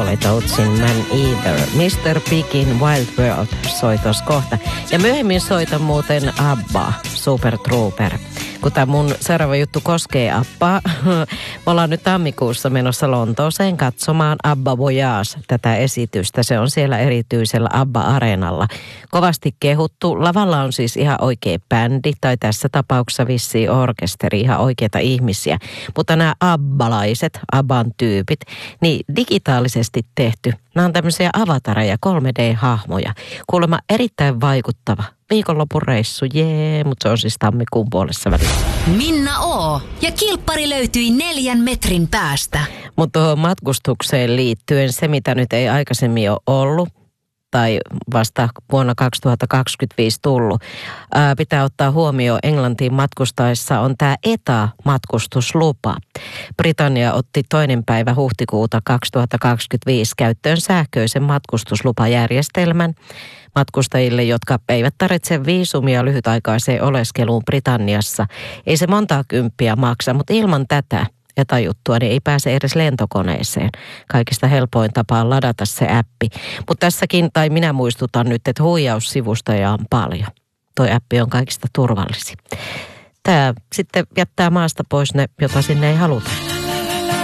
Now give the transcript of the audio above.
Charlie Toadsin Man Eater. Mr. Pigin Wild World soi tuossa kohta. Ja myöhemmin soitan muuten ABBA, Super Trooper. Kun tämä mun seuraava juttu koskee ABBaa, me ollaan nyt tammikuussa menossa Lontooseen katsomaan ABBA Voyage, tätä esitystä. Se on siellä erityisellä ABBA-areenalla. Kovasti kehuttu. Lavalla on siis ihan oikea bändi, tai tässä tapauksessa vissiin orkesteri, ihan oikeita ihmisiä. Mutta nämä abbalaiset, ABBAn tyypit, niin digitaalisesti tehty. Nämä on tämmöisiä avatareja, 3D-hahmoja. Kuulemma erittäin vaikuttava. Viikonlopun reissu, mutta se on siis tammikuun puolessa välissä. Minna O. ja kilppari löytyi 4 metrin päästä. Mutta tuohon matkustukseen liittyen se, mitä nyt ei aikaisemmin ole ollut, tai vasta vuonna 2025 tullut, pitää ottaa huomioon Englantiin matkustaessa on tämä ETA-matkustuslupa. Britannia otti 2. päivä huhtikuuta 2025 käyttöön sähköisen matkustuslupajärjestelmän matkustajille, jotka eivät tarvitse viisumia lyhytaikaiseen oleskeluun Britanniassa. Ei se montaa kymppiä maksa, mutta ilman tätä etajuttua, niin ei pääse edes lentokoneeseen. Kaikista helpoin tapa on ladata se appi. Mutta tässäkin, tai minä muistutan nyt, että huijaussivustoja on paljon. Toi appi on kaikista turvallisin. Tämä sitten jättää maasta pois ne, jota sinne ei haluta.